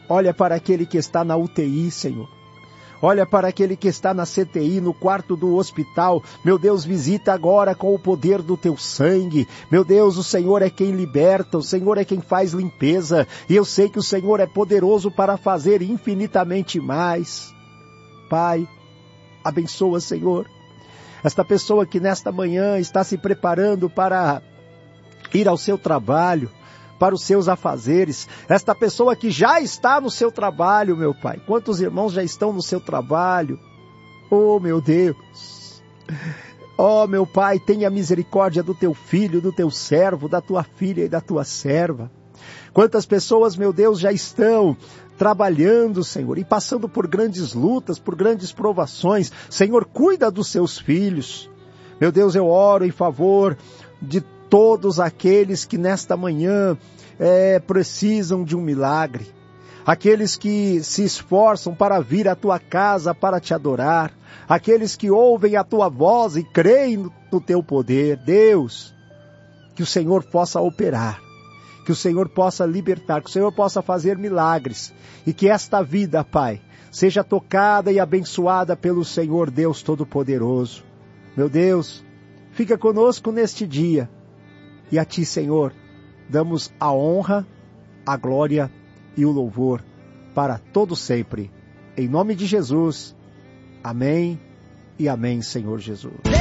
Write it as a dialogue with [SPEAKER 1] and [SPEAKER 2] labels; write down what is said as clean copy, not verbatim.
[SPEAKER 1] Olha para aquele que está na UTI, Senhor. Olha para aquele que está na CTI, no quarto do hospital. Meu Deus, visita agora com o poder do teu sangue. Meu Deus, o Senhor é quem liberta, o Senhor é quem faz limpeza. E eu sei que o Senhor é poderoso para fazer infinitamente mais. Pai, abençoa, Senhor, esta pessoa que nesta manhã está se preparando para ir ao seu trabalho, para os seus afazeres, esta pessoa que já está no seu trabalho, meu Pai. Quantos irmãos já estão no seu trabalho? Oh, meu Deus! Oh, meu Pai, tenha misericórdia do teu filho, do teu servo, da tua filha e da tua serva. Quantas pessoas, meu Deus, já estão trabalhando, Senhor, e passando por grandes lutas, por grandes provações. Senhor, cuida dos seus filhos. Meu Deus, eu oro em favor de todos aqueles que nesta manhã precisam de um milagre. Aqueles que se esforçam para vir à tua casa para te adorar. Aqueles que ouvem a tua voz e creem no teu poder. Deus, que o Senhor possa operar. Que o Senhor possa libertar. Que o Senhor possa fazer milagres. E que esta vida, Pai, seja tocada e abençoada pelo Senhor Deus Todo-Poderoso. Meu Deus, fica conosco neste dia. E a Ti, Senhor, damos a honra, a glória e o louvor para todo sempre. Em nome de Jesus. Amém e amém, Senhor Jesus.